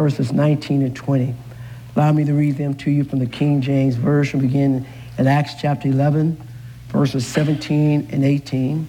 verses 19 and 20. Allow me to read them to you from the King James Version, beginning in Acts chapter 11, verses 17 and 18.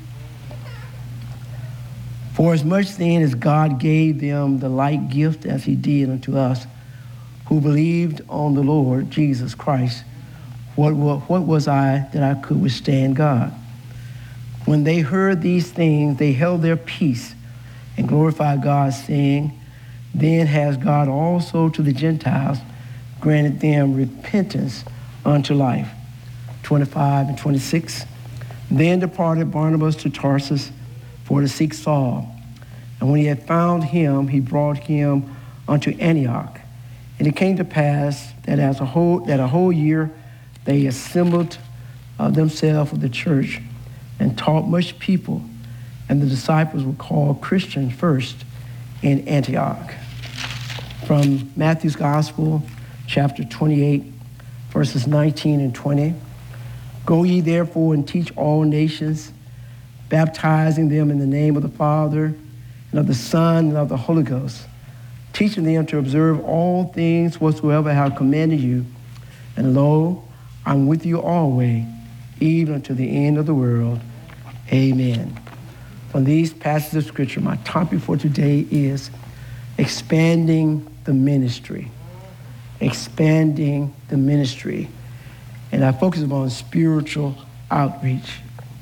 For as much then as God gave them the like gift as he did unto us, who believed on the Lord Jesus Christ, what was I that I could withstand God? When they heard these things, they held their peace and glorified God, saying, Then has God also to the Gentiles granted them repentance unto life. 25 and 26. Then departed Barnabas to Tarsus for to seek Saul. And when he had found him, he brought him unto Antioch. And it came to pass that a whole year they assembled themselves with the church and taught much people. And the disciples were called Christians first in Antioch. From Matthew's Gospel, chapter 28, verses 19 and 20. Go ye therefore and teach all nations, baptizing them in the name of the Father, and of the Son, and of the Holy Ghost, teaching them to observe all things whatsoever I have commanded you. And lo, I'm with you always, even unto the end of the world. Amen. From these passages of Scripture, my topic for today is expanding the ministry. Expanding the ministry. And I focus upon spiritual outreach.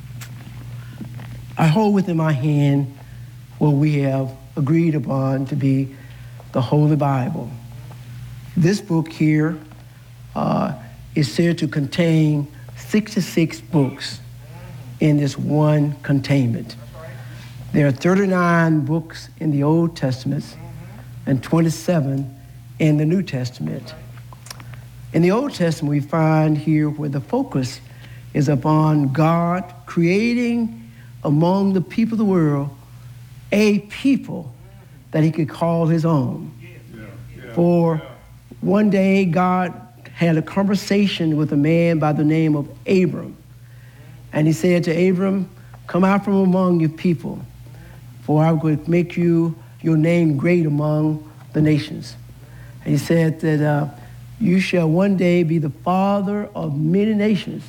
I hold within my hand what we have agreed upon to be the Holy Bible. This book here is said to contain 66 books in this one containment. There are 39 books in the Old Testament and 27 in the New Testament. In the Old Testament, we find here where the focus is upon God creating among the people of the world a people that he could call his own. For one day, God had a conversation with a man by the name of Abram. And he said to Abram, come out from among your people, for I will make your name great among the nations. And he said that you shall one day be the father of many nations.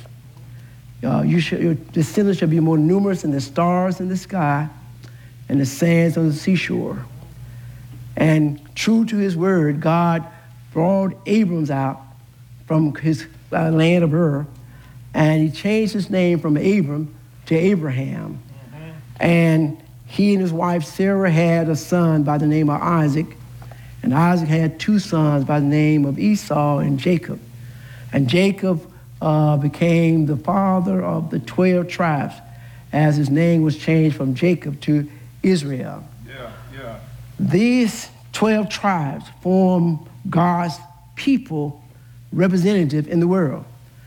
Your descendants shall be more numerous than the stars in the sky and the sands on the seashore. And true to his word, God brought Abram out from his land of Ur, and he changed his name from Abram to Abraham. Mm-hmm. And he and his wife Sarah had a son by the name of Isaac, and Isaac had two sons by the name of Esau and Jacob. And Jacob became the father of the 12 tribes, as his name was changed from Jacob to Israel. These 12 tribes form God's people representative in the world.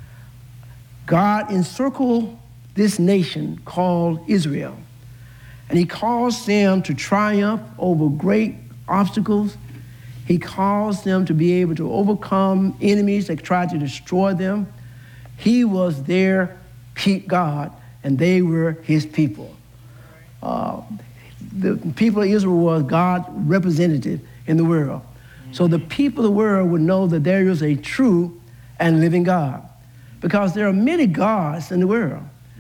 God encircled this nation called Israel, and he caused them to triumph over great obstacles. He caused them to be able to overcome enemies that tried to destroy them. He was their God, and they were his people. The people of Israel was God's representative in the world. So the people of the world would know that there is a true and living God, because there are many gods in the world.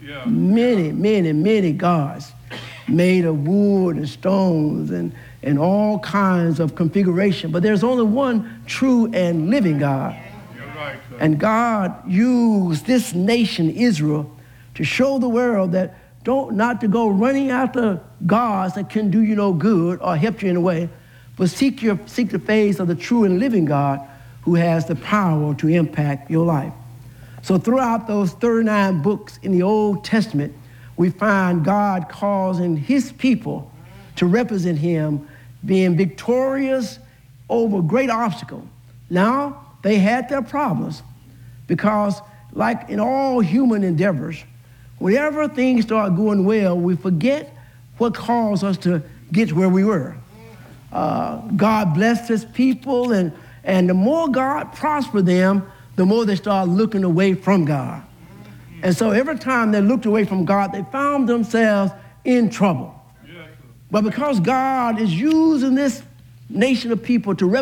Many gods made of wood and stones and all kinds of configuration. But there's only one true and living God. Right, and God used this nation, Israel, to show the world that not to go running after gods that can do you no good or help you in a way, but seek the face of the true and living God who has the power to impact your life. So throughout those 39 books in the Old Testament, we find God causing his people to represent him, being victorious over great obstacles. Now, they had their problems, because like in all human endeavors, whenever things start going well, we forget what caused us to get to where we were. God blessed his people, and the more God prospered them, the more they started looking away from God. And so every time they looked away from God, they found themselves in trouble. But because God is using this nation of people to represent